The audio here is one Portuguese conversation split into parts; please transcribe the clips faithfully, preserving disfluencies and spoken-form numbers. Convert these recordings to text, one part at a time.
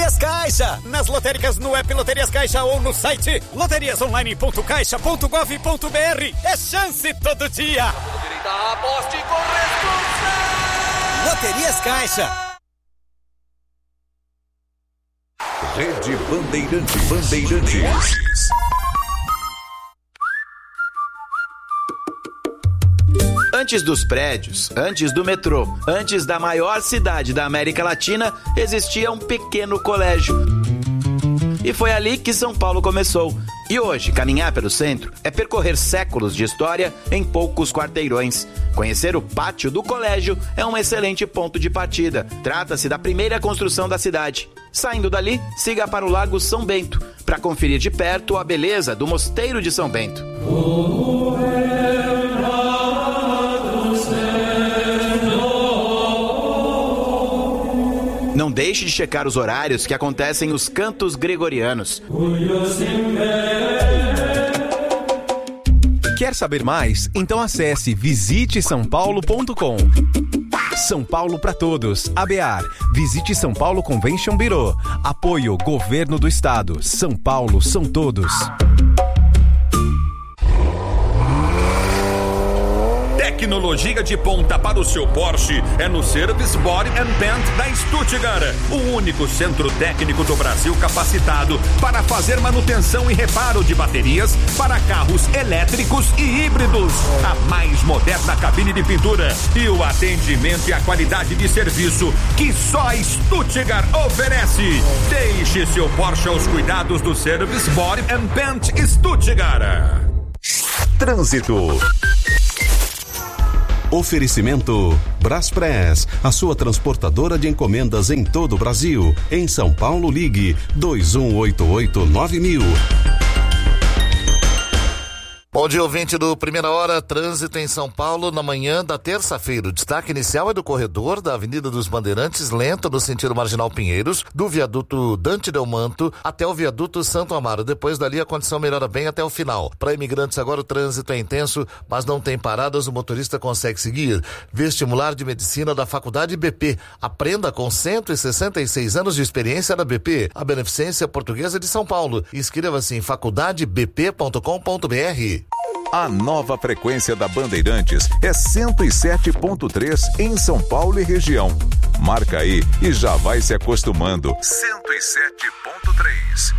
Loterias Caixa. Nas lotéricas, no app Loterias Caixa ou no site loterias online ponto caixa ponto gov ponto br. É chance todo dia. Aposte com responsabilidade. Loterias Caixa. Rede Bandeirantes. Bandeirantes. Antes dos prédios, antes do metrô, antes da maior cidade da América Latina, existia um pequeno colégio. E foi ali que São Paulo começou. E hoje, caminhar pelo centro é percorrer séculos de história em poucos quarteirões. Conhecer o pátio do colégio é um excelente ponto de partida. Trata-se da primeira construção da cidade. Saindo dali, siga para o Lago São Bento, para conferir de perto a beleza do Mosteiro de São Bento. Não deixe de checar os horários que acontecem os cantos gregorianos. Quer saber mais? Então acesse visite são paulo ponto com. São Paulo para Todos, ABAR. Visite São Paulo Convention Bureau. Apoio Governo do Estado. São Paulo são todos. Tecnologia de ponta para o seu Porsche é no Service Body and Paint da Stuttgart, o único centro técnico do Brasil capacitado para fazer manutenção e reparo de baterias para carros elétricos e híbridos. A mais moderna cabine de pintura e o atendimento e a qualidade de serviço que só a Stuttgart oferece. Deixe seu Porsche aos cuidados do Service Body and Paint Stuttgart. Trânsito. Oferecimento Braspress, a sua transportadora de encomendas em todo o Brasil. Em São Paulo, ligue dois um oito oito nove mil. Bom dia, ouvinte do Primeira Hora, trânsito em São Paulo na manhã da terça-feira. O destaque inicial é do corredor da Avenida dos Bandeirantes, lento no sentido Marginal Pinheiros, do viaduto Dante Delmanto até o viaduto Santo Amaro. Depois dali a condição melhora bem até o final. Para imigrantes agora o trânsito é intenso, mas não tem paradas, o motorista consegue seguir. Vestibular de Medicina da Faculdade B P. Aprenda com cento e sessenta e seis anos de experiência na B P, a Beneficência Portuguesa de São Paulo. Inscreva-se em faculdade b p ponto com ponto b r. A nova frequência da Bandeirantes é cento e sete ponto três em São Paulo e região. Marca aí e já vai se acostumando. cento e sete ponto três.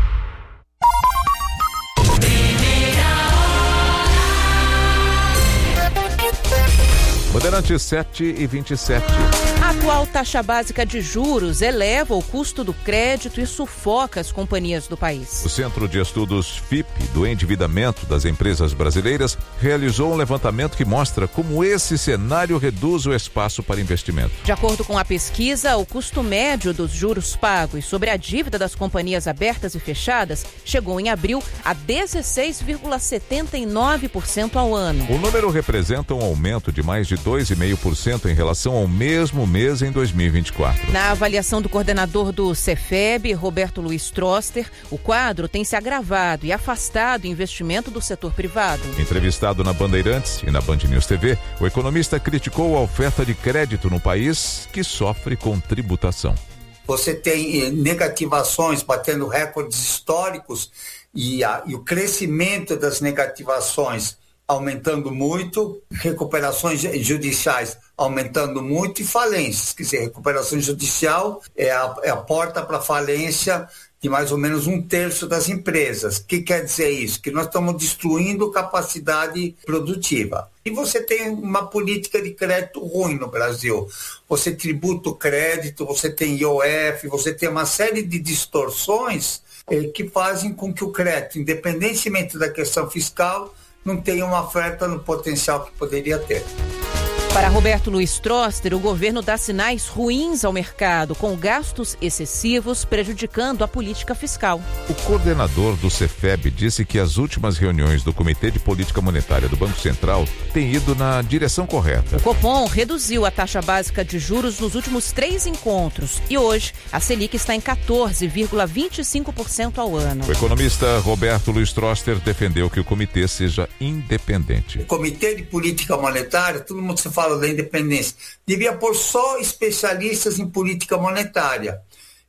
Bandeirantes sete e vinte e sete. A atual taxa básica de juros eleva o custo do crédito e sufoca as companhias do país. O Centro de Estudos F I P do Endividamento das Empresas Brasileiras realizou um levantamento que mostra como esse cenário reduz o espaço para investimento. De acordo com a pesquisa, o custo médio dos juros pagos sobre a dívida das companhias abertas e fechadas chegou em abril a dezesseis vírgula setenta e nove por cento ao ano. O número representa um aumento de mais de dois vírgula cinco por cento em relação ao mesmo mês em dois mil e vinte e quatro. Na avaliação do coordenador do Cefeb, Roberto Luiz Troster, o quadro tem se agravado e afastado o investimento do setor privado. Entrevistado na Bandeirantes e na Band News T V, o economista criticou a oferta de crédito no país, que sofre com tributação. Você tem negativações batendo recordes históricos e, a, e o crescimento das negativações aumentando muito, recuperações judiciais aumentando muito e falências. Quer dizer, recuperação judicial é a, é a porta para a falência de mais ou menos um terço das empresas. O que quer dizer isso? Que nós estamos destruindo capacidade produtiva. E você tem uma política de crédito ruim no Brasil. Você tributa o crédito, você tem I O F, você tem uma série de distorções eh, que fazem com que o crédito, independentemente da questão fiscal, não tem uma oferta no potencial que poderia ter. Para Roberto Luiz Troster, o governo dá sinais ruins ao mercado, com gastos excessivos prejudicando a política fiscal. O coordenador do Cefeb disse que as últimas reuniões do Comitê de Política Monetária do Banco Central têm ido na direção correta. O Copom reduziu a taxa básica de juros nos últimos três encontros e hoje a Selic está em quatorze vírgula vinte e cinco por cento ao ano. O economista Roberto Luiz Troster defendeu que o comitê seja independente. O Comitê de Política Monetária, todo mundo se fala da independência, devia pôr só especialistas em política monetária.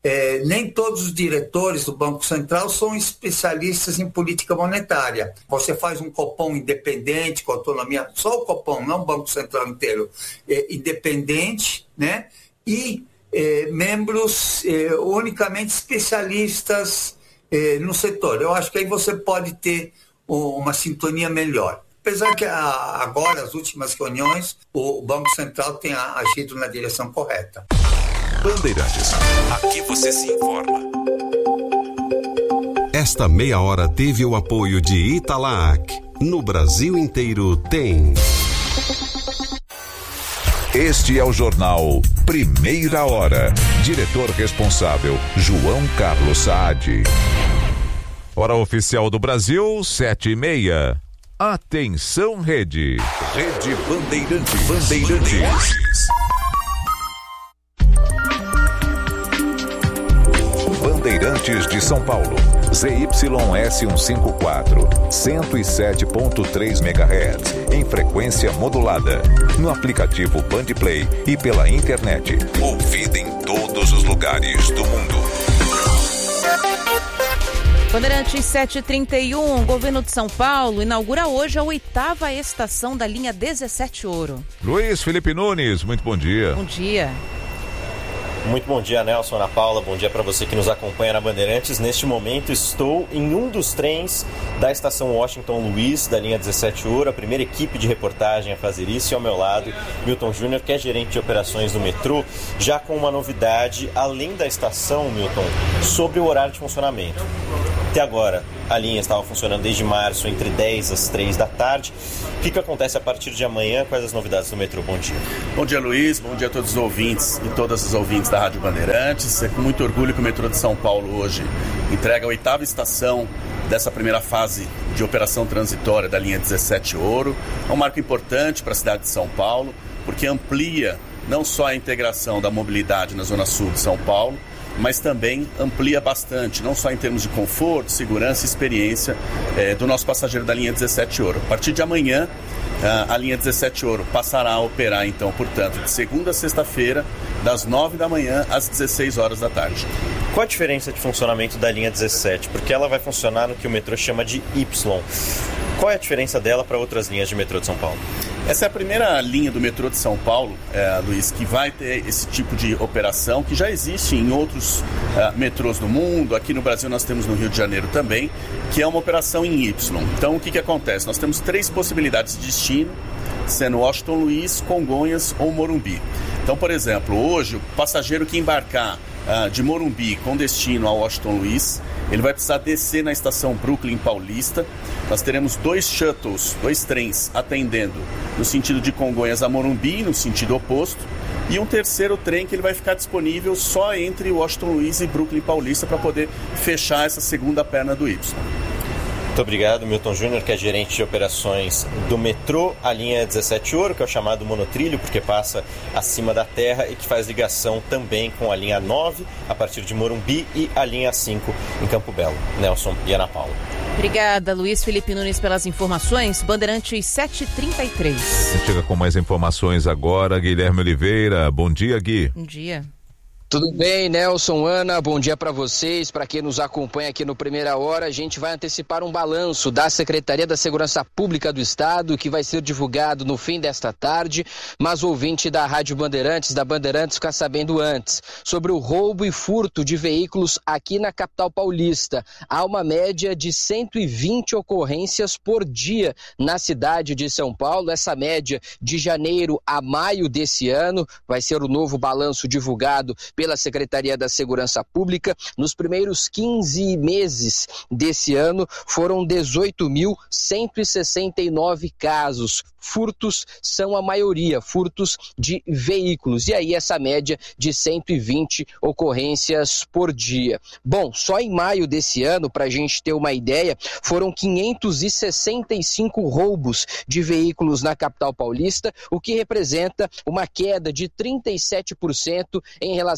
É, nem todos os diretores do Banco Central são especialistas em política monetária. Você faz um Copom independente, com autonomia, só o Copom, não o Banco Central inteiro, é, independente, né? E é, membros é, unicamente especialistas é, no setor. Eu acho que aí você pode ter uma sintonia melhor. Apesar que a, agora, as últimas reuniões, o Banco Central tem agido na direção correta. Bandeirantes, aqui você se informa. Esta meia hora teve o apoio de Italac. No Brasil inteiro tem. Este é o jornal Primeira Hora. Diretor responsável, João Carlos Saad. Hora oficial do Brasil, sete e meia. Atenção, Rede. Rede Bandeirantes. Bandeirantes. Bandeirantes de São Paulo. Z Y S cento e cinquenta e quatro, cento e sete ponto três megahertz, em frequência modulada. No aplicativo Bandplay e pela internet. Ouvida em todos os lugares do mundo. Bandeirantes sete e trinta e um, o governo de São Paulo inaugura hoje a oitava estação da linha dezessete Ouro. Luiz Felipe Nunes, muito bom dia. Bom dia. Muito bom dia, Nelson, Ana Paula, bom dia para você que nos acompanha na Bandeirantes. Neste momento estou em um dos trens da estação Washington Luiz, da linha dezessete Ouro, a primeira equipe de reportagem a fazer isso, e ao meu lado, Milton Júnior, que é gerente de operações do metrô, já com uma novidade, além da estação, Milton, sobre o horário de funcionamento. Até agora, a linha estava funcionando desde março, entre dez às três da tarde. O que, que acontece a partir de amanhã? Quais as novidades do metrô? Bom dia. Bom dia, Luiz. Bom dia a todos os ouvintes e todas as ouvintes da Rádio Bandeirantes. É com muito orgulho que o metrô de São Paulo hoje entrega a oitava estação dessa primeira fase de operação transitória da linha dezessete Ouro. É um marco importante para a cidade de São Paulo, porque amplia não só a integração da mobilidade na zona sul de São Paulo, mas também amplia bastante, não só em termos de conforto, segurança e experiência eh, do nosso passageiro da linha dezessete Ouro. A partir de amanhã, a, a linha dezessete Ouro passará a operar, então, portanto, de segunda a sexta-feira, das nove da manhã às dezesseis horas da tarde. Qual a diferença de funcionamento da linha dezessete? Porque ela vai funcionar no que o metrô chama de Y. Qual é a diferença dela para outras linhas de metrô de São Paulo? Essa é a primeira linha do metrô de São Paulo, é, Luiz, que vai ter esse tipo de operação, que já existe em outros é, metrôs do mundo. Aqui no Brasil nós temos no Rio de Janeiro também, que é uma operação em Y. Então o que, que acontece? Nós temos três possibilidades de destino, sendo Washington Luiz, Congonhas ou Morumbi. Então, por exemplo, hoje o passageiro que embarcar uh, de Morumbi com destino a Washington Luiz, ele vai precisar descer na estação Brooklyn Paulista. Nós teremos dois shuttles, dois trens atendendo no sentido de Congonhas a Morumbi, no sentido oposto, e um terceiro trem que ele vai ficar disponível só entre Washington Luiz e Brooklyn Paulista para poder fechar essa segunda perna do Y. Muito obrigado, Milton Júnior, que é gerente de operações do metrô, a linha dezessete Ouro, que é o chamado monotrilho, porque passa acima da terra e que faz ligação também com a linha nove, a partir de Morumbi, e a linha cinco em Campo Belo. Nelson e Ana Paula. Obrigada, Luiz Felipe Nunes, pelas informações. Bandeirantes sete e trinta e três. Chega com mais informações agora, Guilherme Oliveira. Bom dia, Gui. Bom dia. Tudo bem, Nelson, Ana, bom dia para vocês, para quem nos acompanha aqui no Primeira Hora. A gente vai antecipar um balanço da Secretaria da Segurança Pública do Estado, que vai ser divulgado no fim desta tarde, mas o ouvinte da Rádio Bandeirantes, da Bandeirantes, fica sabendo antes sobre o roubo e furto de veículos aqui na capital paulista. Há uma média de cento e vinte ocorrências por dia na cidade de São Paulo. Essa média de janeiro a maio desse ano vai ser o novo balanço divulgado pela Secretaria da Segurança Pública. Nos primeiros quinze meses desse ano, foram dezoito mil cento e sessenta e nove casos. Furtos são a maioria, furtos de veículos. E aí essa média de cento e vinte ocorrências por dia. Bom, só em maio desse ano, para a gente ter uma ideia, foram quinhentos e sessenta e cinco roubos de veículos na capital paulista, o que representa uma queda de trinta e sete por cento em relação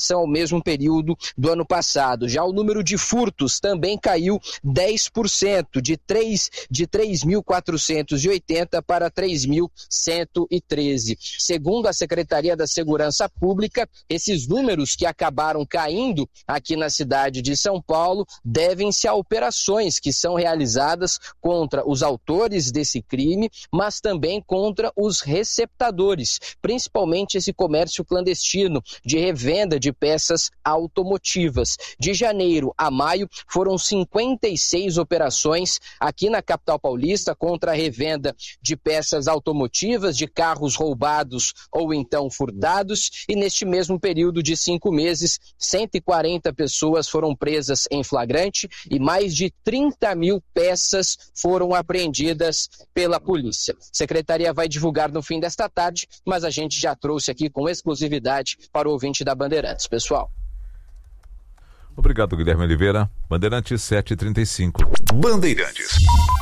relação ao mesmo período do ano passado. Já o número de furtos também caiu dez por cento, de três mil quatrocentos e oitenta para três mil cento e treze. Segundo a Secretaria da Segurança Pública, esses números que acabaram caindo aqui na cidade de São Paulo devem-se a operações que são realizadas contra os autores desse crime, mas também contra os receptadores, principalmente esse comércio clandestino de revenda de peças automotivas. De janeiro a maio foram cinquenta e seis operações aqui na capital paulista contra a revenda de peças automotivas, de carros roubados ou então furtados, e neste mesmo período de cinco meses, cento e quarenta pessoas foram presas em flagrante e mais de trinta mil peças foram apreendidas pela polícia. A Secretaria vai divulgar no fim desta tarde, mas a gente já trouxe aqui com exclusividade para o ouvinte da Bandeirantes. Pessoal. Obrigado, Guilherme Oliveira. Bandeirantes sete e trinta e cinco. Bandeirantes.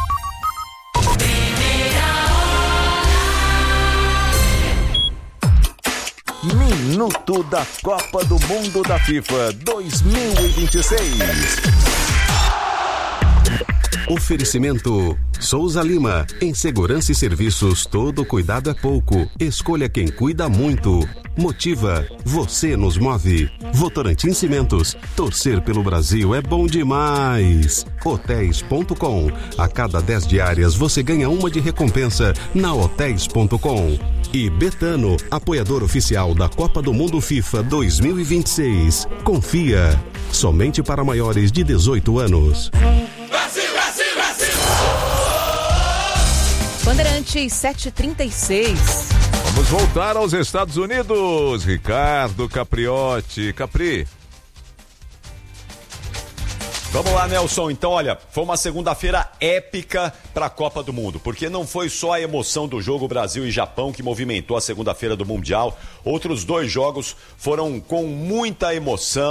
Minuto da Copa do Mundo da FIFA dois mil e vinte e seis. Oferecimento Souza Lima. Em segurança e serviços, todo cuidado é pouco. Escolha quem cuida muito. Motiva. Você nos move. Votorantim Cimentos. Torcer pelo Brasil é bom demais. Hotéis ponto com. A cada dez diárias você ganha uma de recompensa na hotéis ponto com. E Betano, apoiador oficial da Copa do Mundo FIFA dois mil e vinte e seis. Confia. Somente para maiores de dezoito anos. Brasil, Brasil, Brasil! Bandeirantes sete e trinta e seis. Vamos voltar aos Estados Unidos. Ricardo Capriotti. Capri. Vamos lá, Nelson. Então, olha, foi uma segunda-feira épica para a Copa do Mundo, porque não foi só a emoção do jogo Brasil e Japão que movimentou a segunda-feira do Mundial. Outros dois jogos foram com muita emoção.